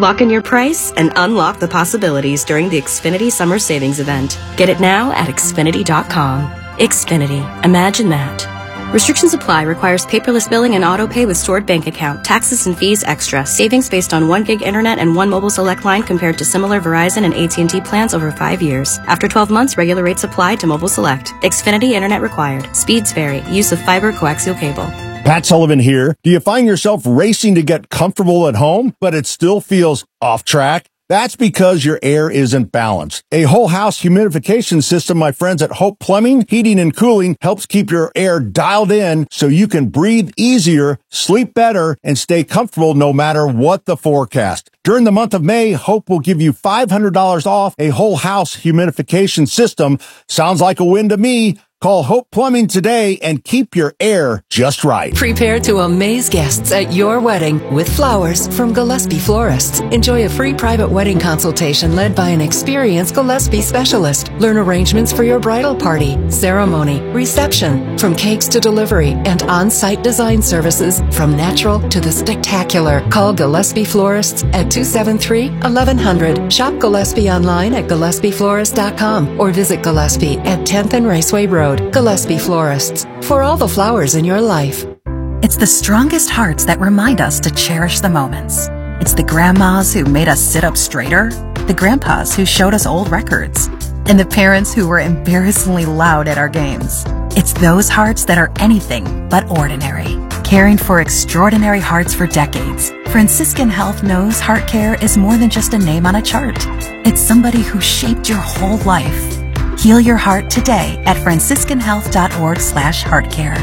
Lock in your price and unlock the possibilities during the Xfinity Summer Savings Event. Get it now at Xfinity.com. Xfinity. Imagine that. Restrictions apply. Requires paperless billing and auto pay with stored bank account. Taxes and fees extra. Savings based on 1 gig internet and 1 mobile select line compared to similar Verizon and AT&T plans over 5 years. After 12 months, regular rates apply to mobile select. Xfinity internet required. Speeds vary. Use of fiber coaxial cable. Pat Sullivan here. Do you find yourself racing to get comfortable at home, but it still feels off track? That's because your air isn't balanced. A whole house humidification system, my friends at Hope Plumbing, Heating and Cooling, helps keep your air dialed in so you can breathe easier, sleep better, and stay comfortable no matter what the forecast. During the month of May, Hope will give you $500 off a whole house humidification system. Sounds like a win to me. Call Hope Plumbing today and keep your air just right. Prepare to amaze guests at your wedding with flowers from Gillespie Florists. Enjoy a free private wedding consultation led by an experienced Gillespie specialist. Learn arrangements for your bridal party, ceremony, reception, from cakes to delivery, and on-site design services from natural to the spectacular. Call Gillespie Florists at 273-1100. Shop Gillespie online at GillespieFlorist.com or visit Gillespie at 10th and Raceway Road. Gillespie Florists, for all the flowers in your life. It's the strongest hearts that remind us to cherish the moments. It's the grandmas who made us sit up straighter, the grandpas who showed us old records, and the parents who were embarrassingly loud at our games. It's those hearts that are anything but ordinary. Caring for extraordinary hearts for decades, Franciscan Health knows heart care is more than just a name on a chart. It's somebody who shaped your whole life. Heal your heart today at franciscanhealth.org/heartcare.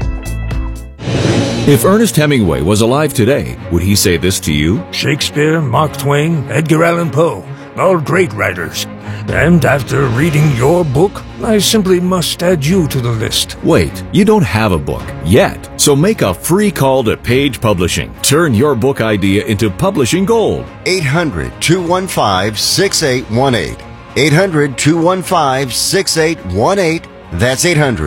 If Ernest Hemingway was alive today, would he say this to you? Shakespeare, Mark Twain, Edgar Allan Poe, all great writers. And after reading your book, I simply must add you to the list. Wait, you don't have a book yet. So make a free call to Page Publishing. Turn your book idea into publishing gold. 800-215-6818. 800-215-6818. That's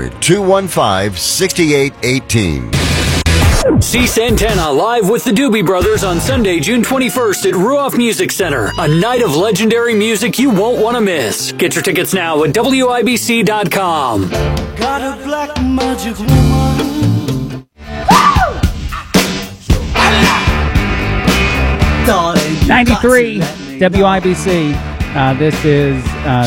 800-215-6818. See Santana live with the Doobie Brothers on Sunday, June 21st at Ruoff Music Center. A night of legendary music you won't want to miss. Get your tickets now at WIBC.com. Got a black magic woman. 93 WIBC. This is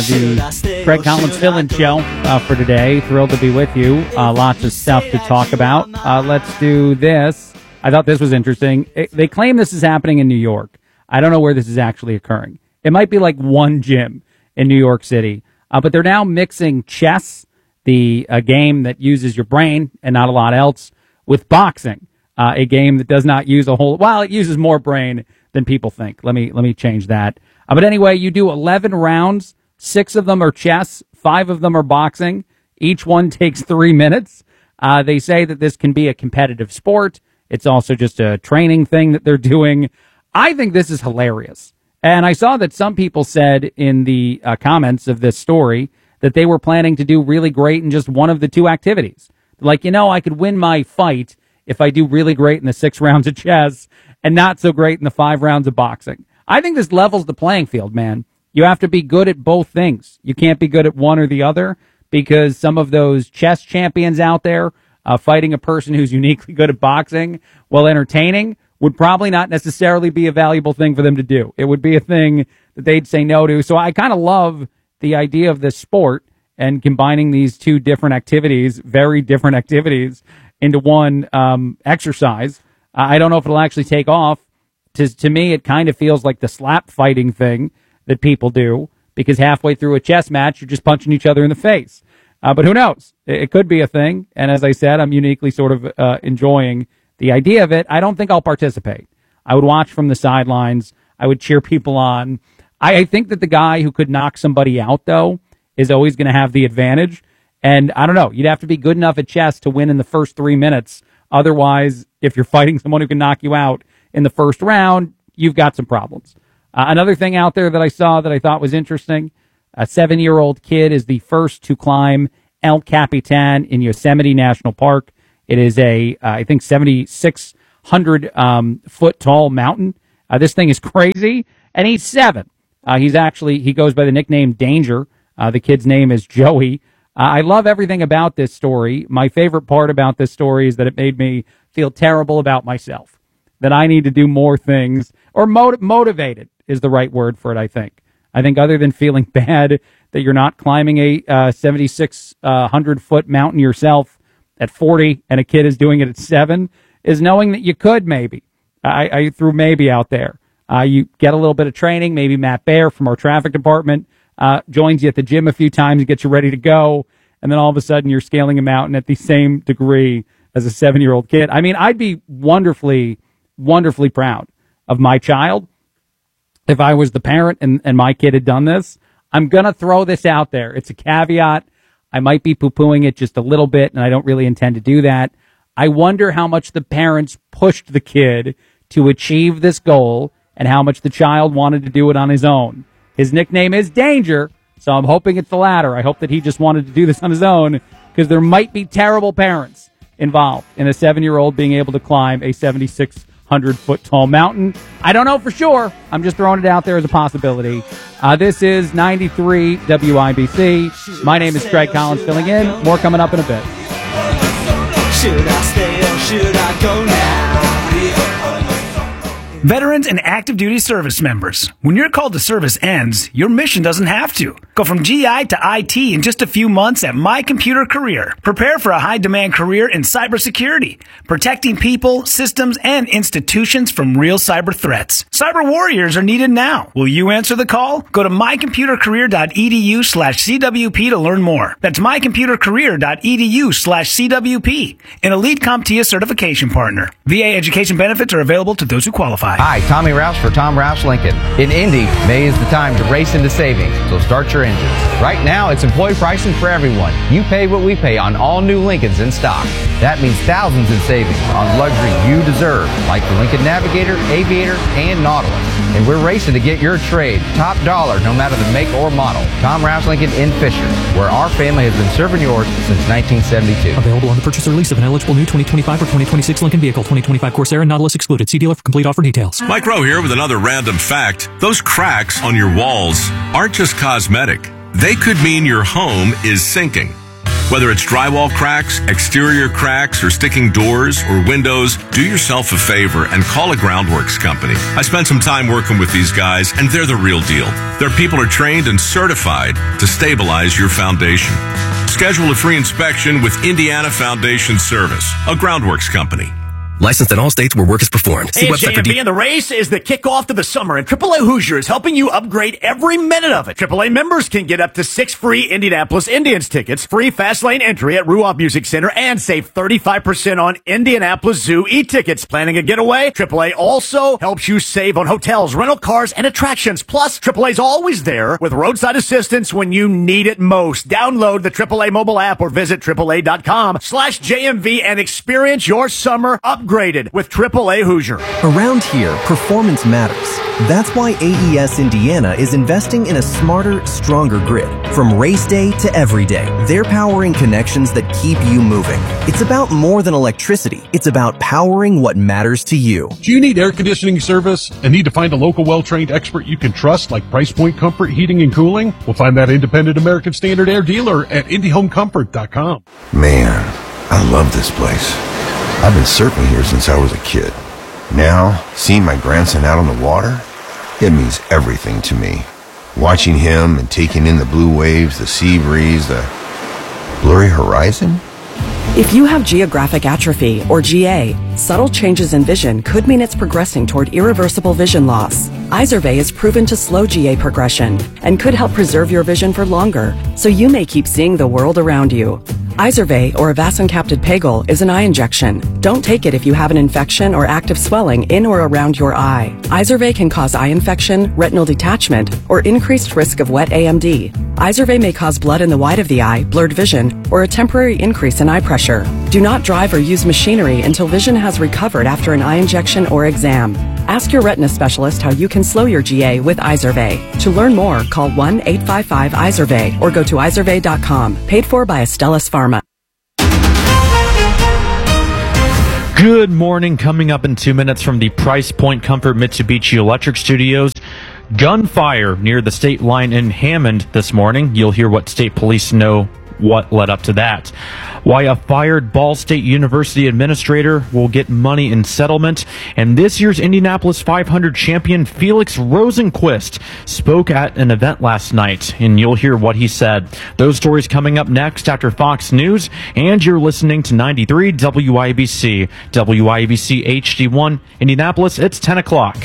the Craig Collins fill-in show for today. Thrilled to be with you. Lots of stuff to talk about. Let's do this. I thought this was interesting. They claim this is happening in New York. I don't know where this is actually occurring. It might be like one gym in New York City. But they're now mixing chess, the game that uses your brain and not a lot else, with boxing, a game that does not use a whole... Well, it uses more brain than people think. Let me change that. But anyway, you do 11 rounds. 6 of them are chess. 5 of them are boxing. Each one takes 3 minutes. They say that this can be a competitive sport. It's also just a training thing that they're doing. I think this is hilarious. And I saw that some people said in the comments of this story that they were planning to do really great in just one of the 2 activities. Like, I could win my fight if I do really great in the 6 rounds of chess and not so great in the 5 rounds of boxing. I think this levels the playing field, man. You have to be good at both things. You can't be good at one or the other, because some of those chess champions out there fighting a person who's uniquely good at boxing, while entertaining, would probably not necessarily be a valuable thing for them to do. It would be a thing that they'd say no to. So I kind of love the idea of this sport and combining these 2 different activities, very different activities, into one exercise. I don't know if it'll actually take off. To me, it kind of feels like the slap fighting thing that people do, because halfway through a chess match, you're just punching each other in the face. But who knows? It could be a thing. And as I said, I'm uniquely sort of enjoying the idea of it. I don't think I'll participate. I would watch from the sidelines. I would cheer people on. I think that the guy who could knock somebody out, though, is always going to have the advantage. And I don't know. You'd have to be good enough at chess to win in the first 3 minutes. Otherwise, if you're fighting someone who can knock you out in the first round, you've got some problems. Another thing out there that I saw that I thought was interesting, a 7-year-old kid is the first to climb El Capitan in Yosemite National Park. It is I think, 7,600 foot tall mountain. This thing is crazy, and he's 7. He goes by the nickname Danger. The kid's name is Joey. I love everything about this story. My favorite part about this story is that it made me feel terrible about myself, that I need to do more things, or motivated is the right word for it, I think. I think other than feeling bad that you're not climbing a 7,600-foot mountain yourself at 40 and a kid is doing it at 7, is knowing that you could maybe. I threw maybe out there. You get a little bit of training. Maybe Matt Baer from our traffic department joins you at the gym a few times and gets you ready to go. And then all of a sudden you're scaling a mountain at the same degree as a 7-year-old kid. I mean, I'd be wonderfully, wonderfully proud of my child if I was the parent and my kid had done this. I'm going to throw this out there. It's a caveat. I might be poo-pooing it just a little bit, and I don't really intend to do that. I wonder how much the parents pushed the kid to achieve this goal and how much the child wanted to do it on his own. His nickname is Danger, so I'm hoping it's the latter. I hope that he just wanted to do this on his own, because there might be terrible parents involved in a 7-year-old being able to climb a 7,600-foot tall mountain. I don't know for sure. I'm just throwing it out there as a possibility. This is 93 WIBC. My name is Craig Collins filling in. More coming up in a bit. Should I stay or should I go now? Veterans and active duty service members, when your call to service ends, your mission doesn't have to. Go from GI to IT in just a few months at My Computer Career. Prepare for a high-demand career in cybersecurity, protecting people, systems, and institutions from real cyber threats. Cyber warriors are needed now. Will you answer the call? Go to mycomputercareer.edu/CWP to learn more. That's mycomputercareer.edu/CWP, an elite CompTIA certification partner. VA education benefits are available to those who qualify. Hi, Tommy Rouse for Tom Rouse Lincoln. In Indy, May is the time to race into savings, so start your engines. Right now, it's employee pricing for everyone. You pay what we pay on all new Lincolns in stock. That means thousands in savings on luxury you deserve, like the Lincoln Navigator, Aviator, and Nautilus. And we're racing to get your trade top dollar no matter the make or model. Tom Rouse Lincoln in Fisher, where our family has been serving yours since 1972. Available on the purchase or lease of an eligible new 2025 or 2026 Lincoln vehicle. 2025 Corsair and Nautilus excluded. See dealer for complete offer details. Mike Rowe here with another random fact. Those cracks on your walls aren't just cosmetic. They could mean your home is sinking. Whether it's drywall cracks, exterior cracks, or sticking doors or windows, do yourself a favor and call a Groundworks company. I spent some time working with these guys, and they're the real deal. Their people are trained and certified to stabilize your foundation. Schedule a free inspection with Indiana Foundation Service, a Groundworks company. Licensed in all states where work is performed. Hey, it's JMV, and the race is the kickoff to the summer, and AAA Hoosier is helping you upgrade every minute of it. AAA members can get up to 6 free Indianapolis Indians tickets, free fast lane entry at Ruoff Music Center, and save 35% on Indianapolis Zoo e-tickets. Planning a getaway? AAA also helps you save on hotels, rental cars, and attractions. Plus, AAA's always there with roadside assistance when you need it most. Download the AAA mobile app or visit AAA.com/JMV and experience your summer upgraded with AAA Hoosier. Around here, performance matters. That's why AES Indiana is investing in a smarter, stronger grid. From race day to every day, they're powering connections that keep you moving. It's about more than electricity. It's about powering what matters to you. Do you need air conditioning service and need to find a local well-trained expert you can trust like Price Point Comfort Heating and Cooling? We'll find that independent American Standard Air dealer at IndyHomeComfort.com. Man, I love this place. I've been surfing here since I was a kid. Now, seeing my grandson out on the water, it means everything to me. Watching him and taking in the blue waves, the sea breeze, the blurry horizon. If you have geographic atrophy, or GA, subtle changes in vision could mean it's progressing toward irreversible vision loss. Izervay is proven to slow GA progression and could help preserve your vision for longer, so you may keep seeing the world around you. Izervay, or avacincaptad pegol, is an eye injection. Don't take it if you have an infection or active swelling in or around your eye. Izervay can cause eye infection, retinal detachment, or increased risk of wet AMD. Izervay may cause blood in the white of the eye, blurred vision, or a temporary increase in eye pressure. Do not drive or use machinery until vision has recovered after an eye injection or exam. Ask your retina specialist how you can slow your GA with Izervay. To learn more, call 1-855-IZERVAY or go to izervay.com. Paid for by Astellas Pharma. Good morning. Coming up in 2 minutes from the Price Point Comfort Mitsubishi Electric Studios. Gunfire near the state line in Hammond this morning. You'll hear what state police know what led up to that. Why a fired Ball State University administrator will get money in settlement. And this year's Indianapolis 500 champion Felix Rosenquist spoke at an event last night, and you'll hear what he said. Those stories coming up next after Fox News, and you're listening to 93 WIBC. WIBC HD1 Indianapolis, it's 10 o'clock.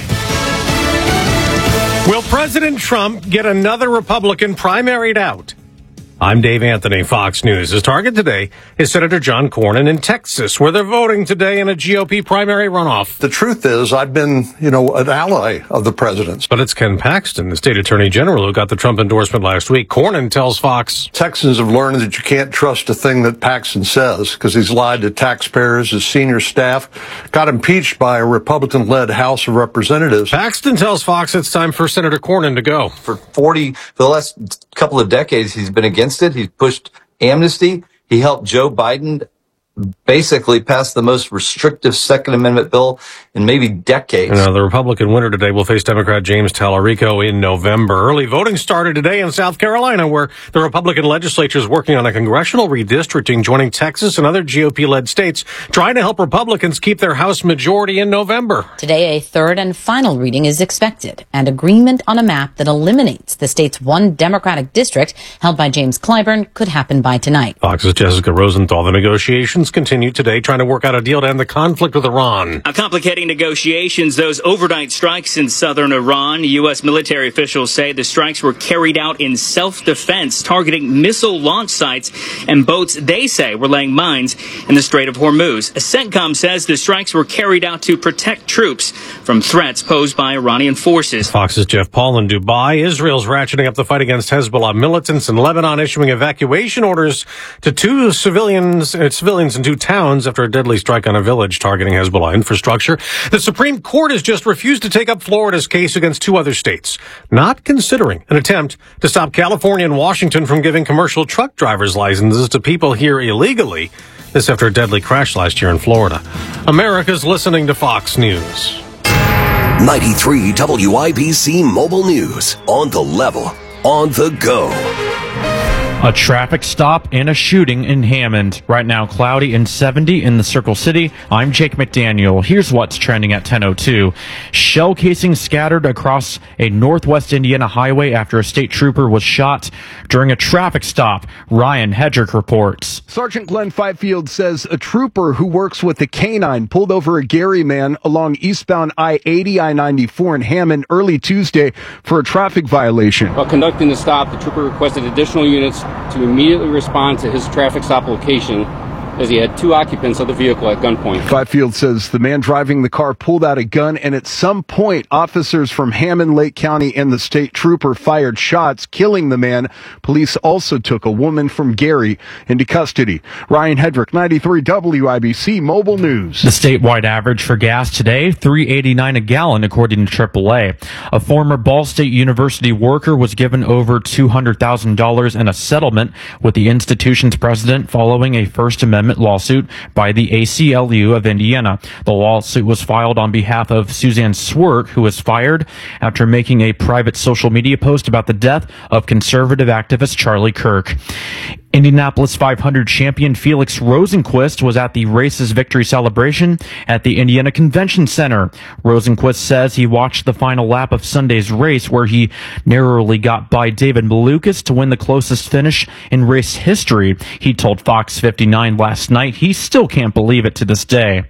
Will President Trump get another Republican primaried out? I'm Dave Anthony, Fox News. His target today is Senator John Cornyn in Texas, where they're voting today in a GOP primary runoff. The truth is, I've been, an ally of the president's. But it's Ken Paxton, the state attorney general, who got the Trump endorsement last week. Cornyn tells Fox, Texans have learned that you can't trust a thing that Paxton says because he's lied to taxpayers, his senior staff, got impeached by a Republican-led House of Representatives. Paxton tells Fox it's time for Senator Cornyn to go. For the last couple of decades, he's been against it. He's pushed amnesty. He helped Joe Biden basically pass the most restrictive Second Amendment bill in maybe decades. The Republican winner today will face Democrat James Talarico in November. Early voting started today in South Carolina, where the Republican legislature is working on a congressional redistricting, joining Texas and other GOP-led states, trying to help Republicans keep their House majority in November. Today, a third and final reading is expected, and agreement on a map that eliminates the state's one Democratic district held by James Clyburn could happen by tonight. Fox's Jessica Rosenthal. The negotiations continue today, trying to work out a deal to end the conflict with Iran. Complicating negotiations, those overnight strikes in southern Iran. U.S. military officials say the strikes were carried out in self-defense, targeting missile launch sites and boats they say were laying mines in the Strait of Hormuz. CENTCOM says the strikes were carried out to protect troops from threats posed by Iranian forces. Fox's Jeff Paul in Dubai. Israel's ratcheting up the fight against Hezbollah militants in Lebanon, issuing evacuation orders to two civilians in two towns after a deadly strike on a village targeting Hezbollah infrastructure. The Supreme Court has just refused to take up Florida's case against two other states, not considering an attempt to stop California and Washington from giving commercial truck driver's licenses to people here illegally. This after a deadly crash last year in Florida. America's listening to Fox News. 93 WIBC Mobile News. On the level, on the go. A traffic stop and a shooting in Hammond. Right now, cloudy and 70 in the Circle City. I'm Jake McDaniel. Here's what's trending at 10:02. Shell casings scattered across a northwest Indiana highway after a state trooper was shot during a traffic stop. Ryan Hedrick reports. Sergeant Glenn Fifield says a trooper who works with the K-9 pulled over a Gary man along eastbound I-80, I-94 in Hammond early Tuesday for a traffic violation. While conducting the stop, the trooper requested additional units to immediately respond to his traffic stop location, as he had two occupants of the vehicle at gunpoint. Fifield says the man driving the car pulled out a gun, and at some point, officers from Hammond, Lake County, and the state trooper fired shots, killing the man. Police also took a woman from Gary into custody. Ryan Hedrick, 93 WIBC Mobile News. The statewide average for gas today, $3.89 a gallon, according to AAA. A former Ball State University worker was given over $200,000 in a settlement with the institution's president following a First Amendment lawsuit by the ACLU of Indiana. The lawsuit was filed on behalf of Suzanne Swerk, who was fired after making a private social media post about the death of conservative activist Charlie Kirk. Indianapolis 500 champion Felix Rosenquist was at the race's victory celebration at the Indiana Convention Center. Rosenquist says he watched the final lap of Sunday's race, where he narrowly got by David Malukas to win the closest finish in race history. He told Fox 59 last night he still can't believe it to this day.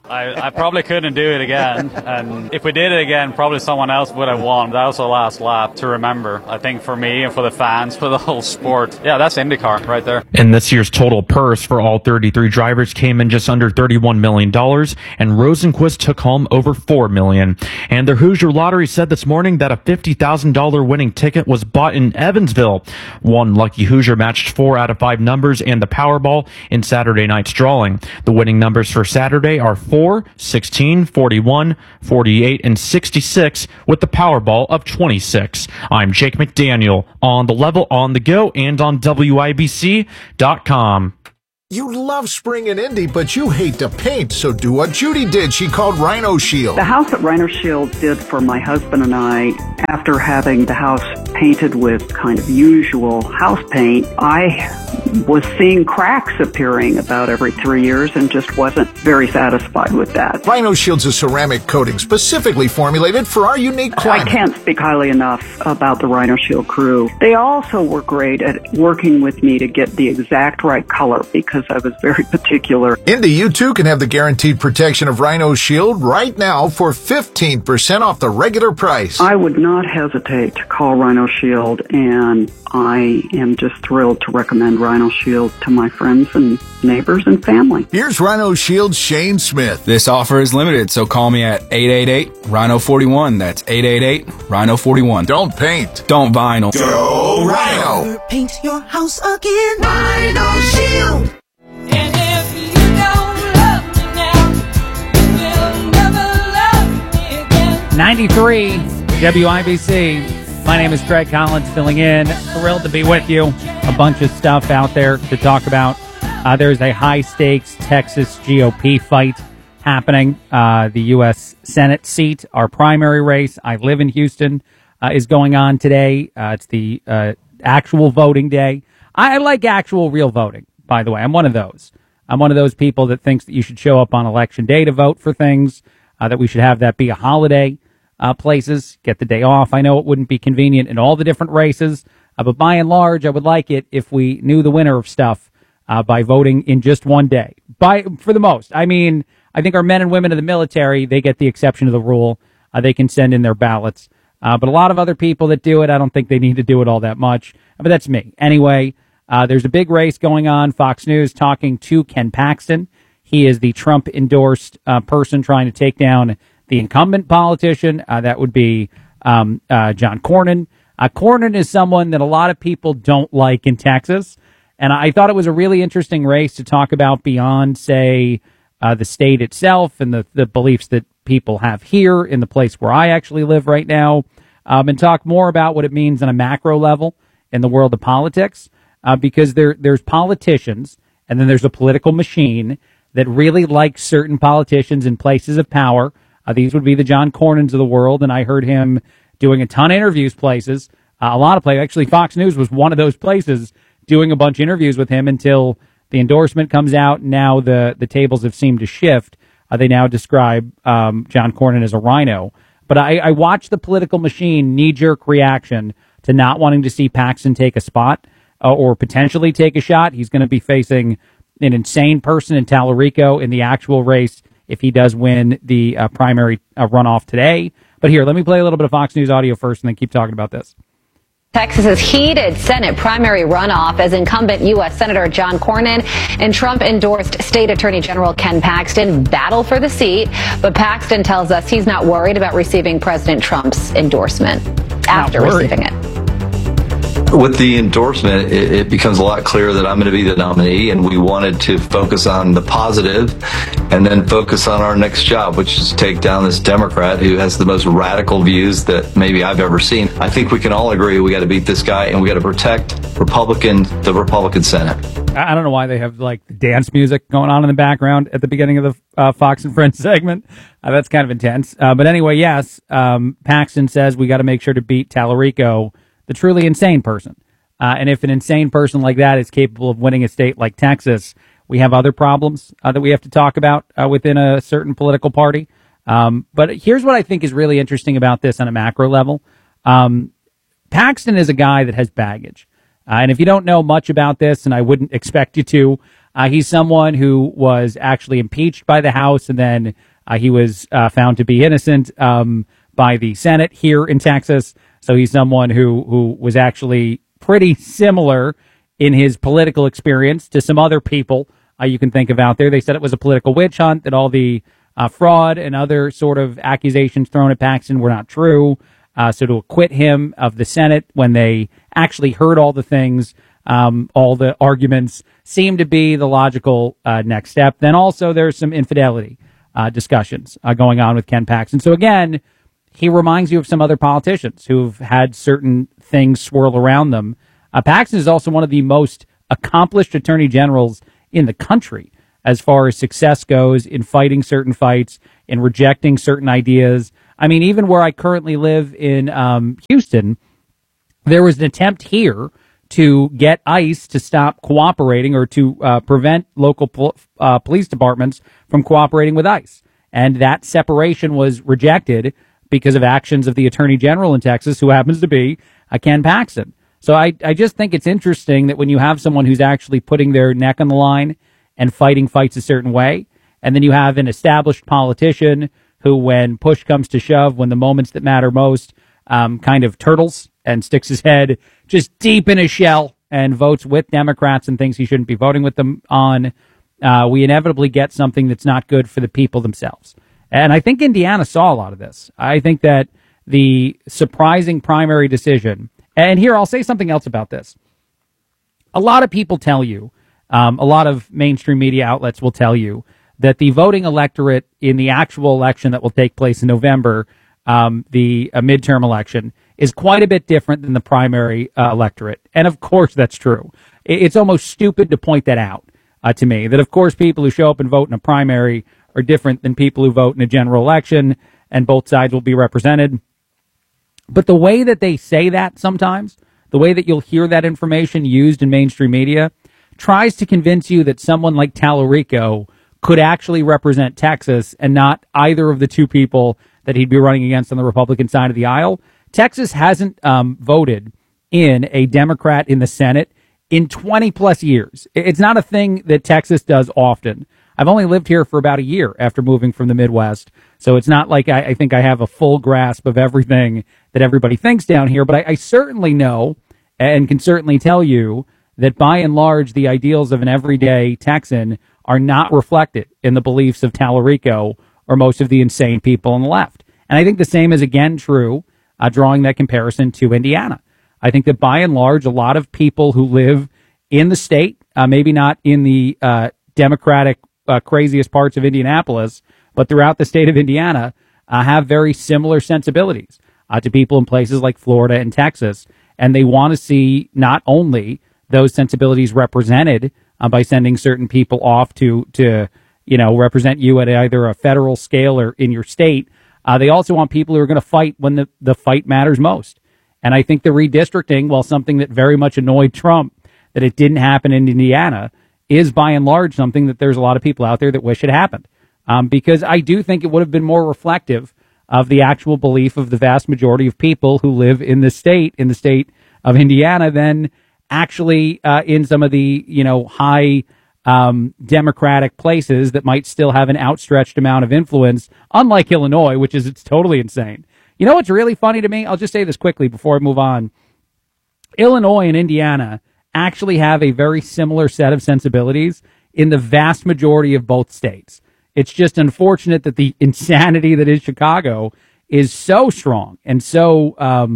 I probably couldn't do it again, and if we did it again, probably someone else would have won. That was the last lap to remember, I think, for me and for the fans, for the whole sport. Yeah, that's IndyCar right there. And this year's total purse for all 33 drivers came in just under $31 million, and Rosenquist took home over $4 million. And the Hoosier Lottery said this morning that a $50,000 winning ticket was bought in Evansville. One lucky Hoosier matched 4 out of 5 numbers and the Powerball in Saturday night's drawing. The winning numbers for Saturday are 4, 16, 41, 48, and 66, with the Powerball of 26. I'm Jake McDaniel, on the level, on the go, and on WIBC.com. You love spring in Indy, but you hate to paint, so do what Judy did. She called Rhino Shield. The house that Rhino Shield did for my husband and I, after having the house painted with kind of usual house paint, I was seeing cracks appearing about every 3 years and just wasn't very satisfied with that. Rhino Shield's a ceramic coating specifically formulated for our unique climate. I can't speak highly enough about the Rhino Shield crew. They also were great at working with me to get the exact right color because I was very particular. Indy, you too can have the guaranteed protection of Rhino Shield right now for 15% off the regular price. I would not hesitate to call Rhino Shield, and I am just thrilled to recommend Rhino Shield to my friends and neighbors and family. Here's Rhino Shield's Shane Smith. This offer is limited, so call me at 888-RHINO-41. That's 888-RHINO-41. Don't paint. Don't vinyl. Go Rhino. Paint your house again. Rhino Shield. And if you don't love me now, you'll never love me again. 93 WIBC. My name is Greg Collins filling in. Thrilled to be with you. A bunch of stuff out there to talk about. There's a high-stakes Texas GOP fight happening. The U.S. Senate seat, our primary race, I live in Houston, is going on today. It's the actual voting day. I like actual real voting, by the way. I'm one of those. I'm one of those people that thinks that you should show up on Election Day to vote for things, that we should have that be a holiday. Places, get the day off. I know it wouldn't be convenient in all the different races, but by and large, I would like it if we knew the winner of stuff by voting in just one day. For the most. I mean, I think our men and women of the military, they get the exception of the rule. They can send in their ballots. But a lot of other people that do it, I don't think they need to do it all that much. But that's me. Anyway, there's a big race going on. Fox News talking to Ken Paxton. He is the Trump-endorsed person trying to take down the incumbent politician. That would be John Cornyn. Cornyn is someone that a lot of people don't like in Texas. And I thought it was a really interesting race to talk about beyond, say, the state itself and the beliefs that people have here in the place where I actually live right now, and talk more about what it means on a macro level in the world of politics, because there's politicians and then there's a political machine that really likes certain politicians in places of power. These would be the John Cornyns of the world, and I heard him doing a ton of interviews places, a lot of places. Actually, Fox News was one of those places doing a bunch of interviews with him until the endorsement comes out. Now the tables have seemed to shift. They now describe John Cornyn as a rhino. But I watched the political machine knee-jerk reaction to not wanting to see Paxton take a spot or potentially take a shot. He's going to be facing an insane person in Tallarico in the actual race if he does win the primary runoff today. But here, let me play a little bit of Fox News audio first and then keep talking about this. Texas's heated Senate primary runoff as incumbent U.S. Senator John Cornyn and Trump-endorsed State Attorney General Ken Paxton battle for the seat. But Paxton tells us he's not worried about receiving President Trump's endorsement after receiving it. With the endorsement, it becomes a lot clearer that I'm going to be the nominee, and we wanted to focus on the positive and then focus on our next job, which is take down this Democrat who has the most radical views that maybe I've ever seen. I think we can all agree we got to beat this guy, and we got to protect the Republican Senate. I don't know why they have like the dance music going on in the background at the beginning of the Fox and Friends segment. That's kind of intense. But anyway, yes, Paxton says we got to make sure to beat Tallarico, the truly insane person. And if an insane person like that is capable of winning a state like Texas, we have other problems that we have to talk about within a certain political party. But here's what I think is really interesting about this on a macro level. Paxton is a guy that has baggage. And if you don't know much about this, and I wouldn't expect you to, he's someone who was actually impeached by the House, and then he was found to be innocent by the Senate here in Texas. So he's someone who was actually pretty similar in his political experience to some other people you can think of out there. They said it was a political witch hunt, that all the fraud and other sort of accusations thrown at Paxton were not true. So to acquit him of the Senate when they actually heard all the things, all the arguments, seemed to be the logical next step. Then also there's some infidelity discussions going on with Ken Paxton. So again, he reminds you of some other politicians who've had certain things swirl around them. Paxton is also one of the most accomplished attorney generals in the country as far as success goes in fighting certain fights, in rejecting certain ideas. I mean, even where I currently live in Houston, there was an attempt here to get ICE to stop cooperating or to prevent local police departments from cooperating with ICE. And that separation was rejected because of actions of the Attorney General in Texas, who happens to be Ken Paxton. So I just think it's interesting that when you have someone who's actually putting their neck on the line and fighting fights a certain way, and then you have an established politician who, when push comes to shove, when the moments that matter most, kind of turtles and sticks his head just deep in his shell and votes with Democrats and things he shouldn't be voting with them on, we inevitably get something that's not good for the people themselves. And I think Indiana saw a lot of this. I think that the surprising primary decision, and here I'll say something else about this. A lot of people tell you, a lot of mainstream media outlets will tell you that the voting electorate in the actual election that will take place in November, the midterm election, is quite a bit different than the primary electorate. And of course that's true. It's almost stupid to point that out to me, that of course people who show up and vote in a primary are different than people who vote in a general election, and both sides will be represented. But the way that they say that sometimes, the way that you'll hear that information used in mainstream media, tries to convince you that someone like Tallarico could actually represent Texas and not either of the two people that he'd be running against on the Republican side of the aisle. Texas hasn't voted in a Democrat in the Senate in 20 plus years. It's not a thing that Texas does often. I've only lived here for about a year after moving from the Midwest, so it's not like I think I have a full grasp of everything that everybody thinks down here, but I certainly know and can certainly tell you that by and large, the ideals of an everyday Texan are not reflected in the beliefs of Tallarico or most of the insane people on the left. And I think the same is again true, drawing that comparison to Indiana. I think that by and large, a lot of people who live in the state, maybe not in the Democratic craziest parts of Indianapolis, but throughout the state of Indiana, have very similar sensibilities to people in places like Florida and Texas. And they want to see not only those sensibilities represented by sending certain people off to represent you at either a federal scale or in your state. They also want people who are going to fight when the fight matters most. And I think the redistricting, while something that very much annoyed Trump, that it didn't happen in Indiana, is by and large something that there's a lot of people out there that wish it happened. Because I do think it would have been more reflective of the actual belief of the vast majority of people who live in the state of Indiana, than actually in some of the, high Democratic places that might still have an outstretched amount of influence, unlike Illinois, which is, it's totally insane. You know what's really funny to me? I'll just say this quickly before I move on. Illinois and Indiana actually have a very similar set of sensibilities in the vast majority of both states. It's just unfortunate that the insanity that is Chicago is so strong and so,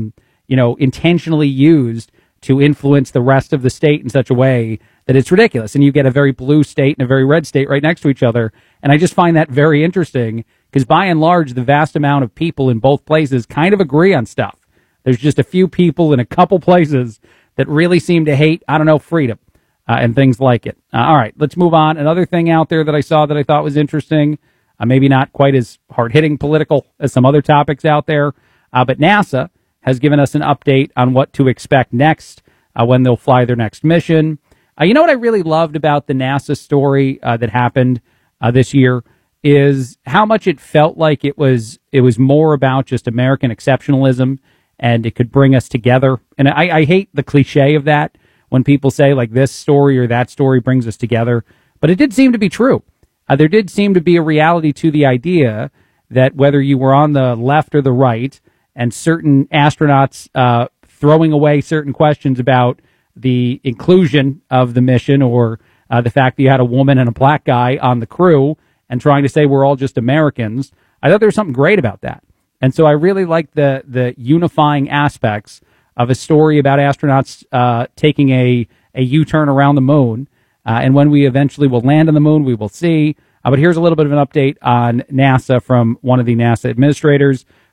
intentionally used to influence the rest of the state in such a way that it's ridiculous. And you get a very blue state and a very red state right next to each other. And I just find that very interesting because by and large, the vast amount of people in both places kind of agree on stuff. There's just a few people in a couple places that really seem to hate, freedom and things like it. All right, let's move on. Another thing out there that I saw that I thought was interesting, maybe not quite as hard-hitting political as some other topics out there, but NASA has given us an update on what to expect next when they'll fly their next mission. You know what I really loved about the NASA story that happened this year is how much it felt like it was more about just American exceptionalism, and it could bring us together. And I hate the cliche of that when people say like this story or that story brings us together, but it did seem to be true. There did seem to be a reality to the idea that whether you were on the left or the right, and certain astronauts throwing away certain questions about the inclusion of the mission or the fact that you had a woman and a black guy on the crew and trying to say we're all just Americans, I thought there was something great about that. And so I really like the unifying aspects of a story about astronauts taking a U-turn around the moon. And when we eventually will land on the moon, we will see. But here's a little bit of an update on NASA from one of the NASA administrators,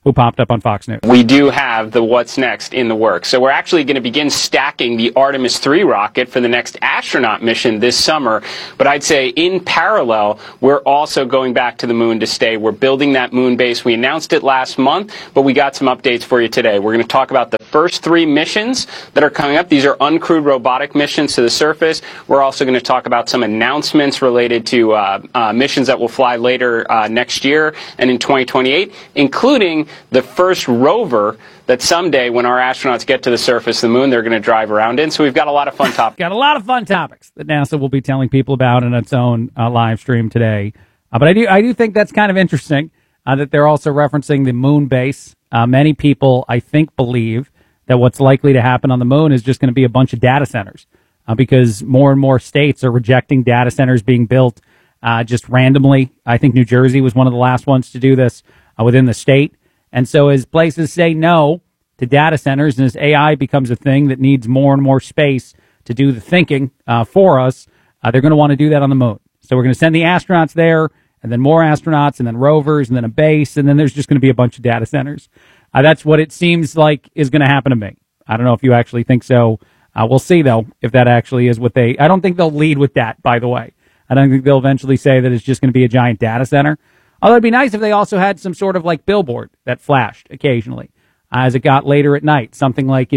who popped up on Fox News. We do have the what's next in the works. So we're actually going to begin stacking the Artemis 3 rocket for the next astronaut mission this summer. But I'd say in parallel, we're also going back to the moon to stay. We're building that moon base. We announced it last month, but we got some updates for you today. We're going to talk about the first 3 missions that are coming up. These are uncrewed robotic missions to the surface. We're also going to talk about some announcements related to missions that will fly later next year and in 2028, including the first rover that someday, when our astronauts get to the surface of the moon, they're going to drive around in. So we've got a lot of fun topics. Got a lot of fun topics that NASA will be telling people about in its own live stream today. But I do think that's kind of interesting that they're also referencing the moon base. Many people, I think, believe that what's likely to happen on the moon is just going to be a bunch of data centers because more and more states are rejecting data centers being built just randomly. I think New Jersey was one of the last ones to do this within the state. And so as places say no to data centers and as AI becomes a thing that needs more and more space to do the thinking for us, they're going to want to do that on the moon. So we're going to send the astronauts there and then more astronauts and then rovers and then a base. And then there's just going to be a bunch of data centers. That's what it seems like is going to happen to me. I don't know if you actually think so. We'll see, though, if that actually is what I don't think they'll lead with that, by the way. I don't think they'll eventually say that it's just going to be a giant data center. Although it'd be nice if they also had some sort of like billboard that flashed occasionally as it got later at night. Something like,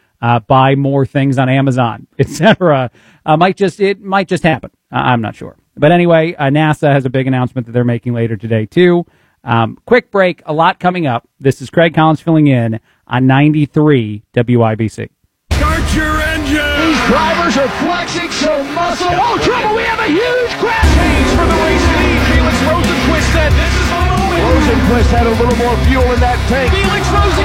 buy more things on Amazon, etc. It might just happen. I'm not sure. But anyway, NASA has a big announcement that they're making later today, too. Quick break, a lot coming up. This is Craig Collins filling in on 93 WIBC. Start your engine! These drivers are flexing some muscle. Oh, trouble! We have a huge crash! Change for the race lead. Felix Rosenquist said, "This is my moment." Rosenquist had a little more fuel in that tank. Felix Rosenquist